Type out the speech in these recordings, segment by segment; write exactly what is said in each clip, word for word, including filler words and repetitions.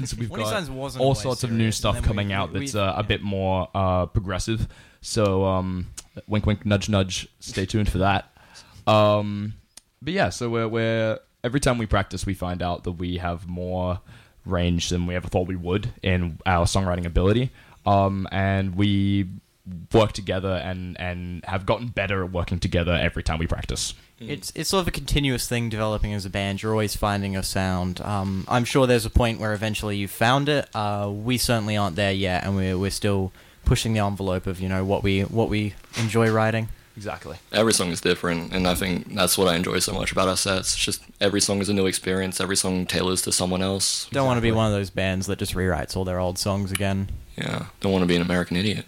So we've Warning got Signs wasn't all always sorts of serious, new and stuff then coming we- out we- that's we- uh, a yeah. bit more uh, progressive. So um, wink, wink, nudge, nudge. Stay tuned for that. Um, but yeah, so we're we're every time we practice, we find out that we have more range than we ever thought we would in our songwriting ability. Um, and we work together and and have gotten better at working together every time we practice. It's it's sort of a continuous thing developing as a band. You're always finding your sound. Um, I'm sure there's a point where eventually you found it. Uh, we certainly aren't there yet, and we're we're still pushing the envelope of you know what we what we enjoy writing. Exactly. Every song is different, and I think that's what I enjoy so much about our sets. It's just every song is a new experience. Every song tailors to someone else. Don't want to be Exactly. one of those bands that just rewrites all their old songs again. Yeah, don't want to be an American idiot.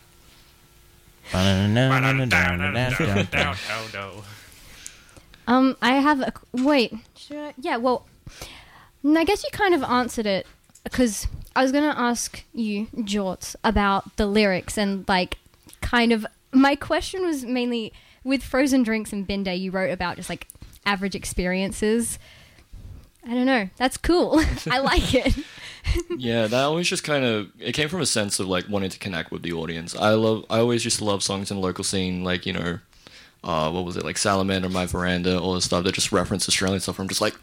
Um, I have a wait. Should I? Yeah. Well, mm, I guess you kind of answered it because I was gonna ask you, Jorts, about the lyrics and like kind of. My question was mainly with Frozen Drinks and Bin Day. You wrote about just like average experiences. I don't know. That's cool. I like it. Yeah, that always just kind of it came from a sense of like wanting to connect with the audience. I love I always used to love songs in the local scene, like you know, uh, what was it like Salamander, My Veranda, all this stuff that just reference Australian stuff. I'm just like,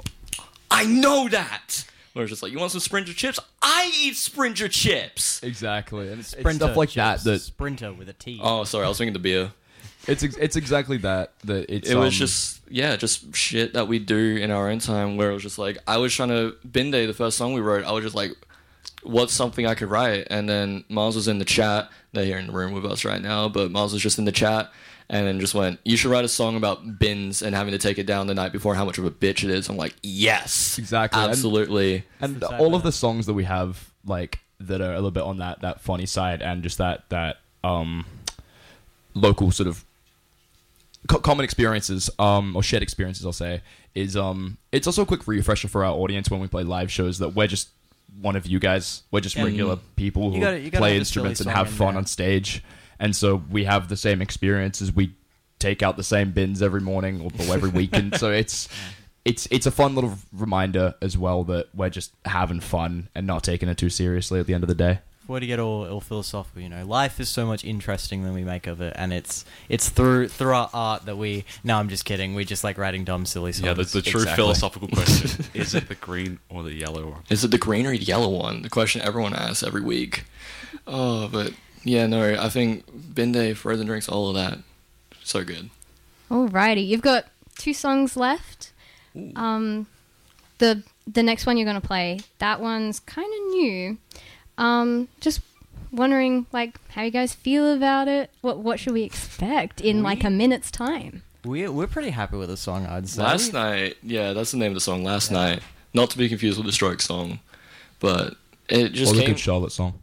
I know that. Or it's just like, you want some Sprinter chips? I eat Sprinter chips. Exactly. And it's, it's Sprinter stuff like chips. that that Sprinter with a T. Oh, sorry, I was thinking the beer. it's ex- it's exactly that that it's It was um, just, yeah, just shit that we do in our own time where it was just like, I was trying to, Bin Day, the first song we wrote, I was just like, what's something I could write? And then Miles was in the chat, they're here in the room with us right now, but Miles was just in the chat and then just went, you should write a song about bins and having to take it down the night before, how much of a bitch it is. I'm like, yes. Exactly. And- Absolutely. and Exactly all of that. the songs that we have like that are a little bit on that that funny side and just that that um local sort of co- common experiences um or shared experiences I'll say is um it's also a quick refresher for our audience when we play live shows that we're just one of you guys. We're just Yeah. regular people who You gotta- you gotta play have a instruments silly and have song in fun there. on stage, and so we have the same experiences. We take out the same bins every morning or, or every weekend, so it's it's it's a fun little reminder as well that we're just having fun and not taking it too seriously at the end of the day. Before to get all, all philosophical, you know, life is so much interesting than we make of it, and it's it's through through our art that we. No, I'm just kidding. We just like writing dumb, silly songs. Yeah, the, the true Exactly. philosophical question is it the green or the yellow one? Is it the green or yellow one? The question everyone asks every week. Oh, but yeah, no, I think Bin Day, Frozen Drinks, all of that. So good. Alrighty, you've got two songs left. Um, the the next one you're gonna play, that one's kind of new. Um, just wondering, like, how you guys feel about it. What what should we expect in like a minute's time? we we're pretty happy with the song. I'd say. Last night, yeah, that's the name of the song. Last Yeah. night, not to be confused with the Strokes song, but it just Or the came. Good Charlotte song.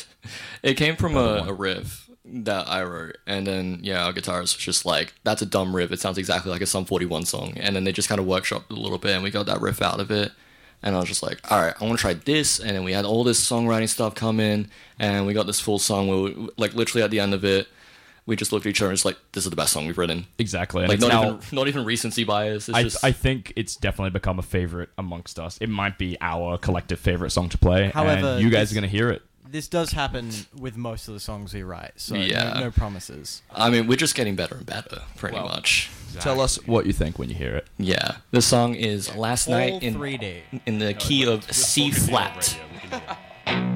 It came from Another a, one. a riff that I wrote, and then yeah, our guitarist was just like, "That's a dumb riff. It sounds exactly like a Sum forty-one song." And then they just kind of workshopped it a little bit, and we got that riff out of it. And I was just like, "All right, I want to try this." And then we had all this songwriting stuff come in, and we got this full song where, we, like, literally at the end of it, we just looked at each other and was like, "This is the best song we've written." Exactly. And Like it's not now, even not even recency bias. It's I, just I think it's definitely become a favorite amongst us. It might be our collective favorite song to play. However, and you guys this- are going to hear it. This does happen with most of the songs we write, so Yeah. no, no promises. I mean, we're just getting better and better, pretty Well, much. Tell us what you think when you hear it. Yeah, the song is "Last All Night" in three D. in the key of C flat. Radio.